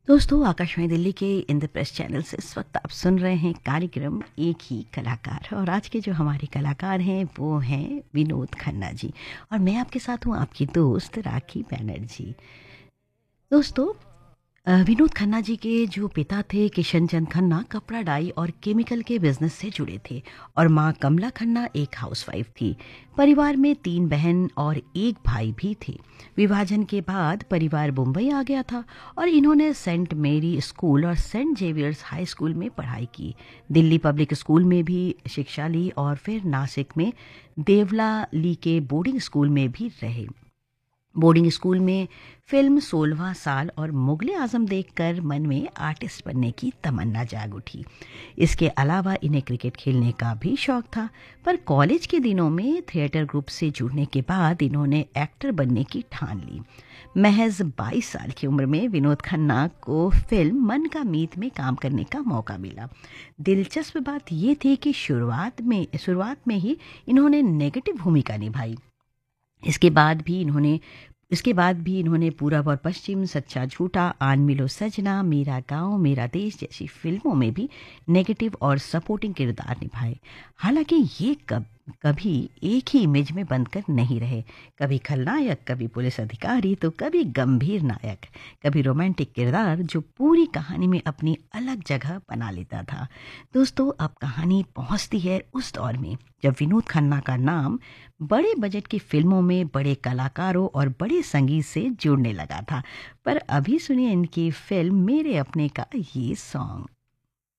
दोस्तों, आकाशवाणी दिल्ली के इंद्रप्रस्थ चैनल से इस वक्त आप सुन रहे हैं कार्यक्रम एक ही कलाकार। और आज के जो हमारे कलाकार हैं वो हैं विनोद खन्ना जी। और मैं आपके साथ हूँ आपकी दोस्त राखी बैनर्जी। दोस्तों, विनोद खन्ना जी के जो पिता थे किशन चंद खन्ना कपड़ा डाई और केमिकल के बिजनेस से जुड़े थे और मां कमला खन्ना एक हाउसवाइफ थी। परिवार में 3 बहन और एक भाई भी थे। विभाजन के बाद परिवार मुंबई आ गया था और इन्होंने सेंट मेरी स्कूल और सेंट जेवियर्स हाई स्कूल में पढ़ाई की। दिल्ली पब्लिक स्कूल में भी शिक्षा ली और फिर नासिक में देवला ली के बोर्डिंग स्कूल में भी रहे। बोर्डिंग स्कूल में फिल्म 16वां साल और मुगले आजम देखकर मन में आर्टिस्ट बनने की तमन्ना जाग उठी। इसके अलावा इन्हें क्रिकेट खेलने का भी शौक था, पर कॉलेज के दिनों में थिएटर ग्रुप से जुड़ने के बाद इन्होंने एक्टर बनने की ठान ली। महज 22 साल की उम्र में विनोद खन्ना को फिल्म मन का मीत में काम करने का मौका मिला। दिलचस्प बात यह थी कि शुरुआत में ही इन्होंने नेगेटिव भूमिका निभाई। इसके बाद भी इन्होंने पूरब और पश्चिम, सच्चा झूठा, आन मिलो सजना, मेरा गांव मेरा देश जैसी फिल्मों में भी नेगेटिव और सपोर्टिंग किरदार निभाए। हालांकि ये कभी एक ही इमेज में बंधकर नहीं रहे। कभी खलनायक, कभी पुलिस अधिकारी, तो कभी गंभीर नायक, कभी रोमांटिक किरदार जो पूरी कहानी में अपनी अलग जगह बना लेता था। दोस्तों, अब कहानी पहुंचती है उस दौर में जब विनोद खन्ना का नाम बड़े बजट की फिल्मों में बड़े कलाकारों और बड़े संगीत से जुड़ने लगा था। पर अभी सुनिए इनकी फिल्म मेरे अपने का ये सॉन्ग।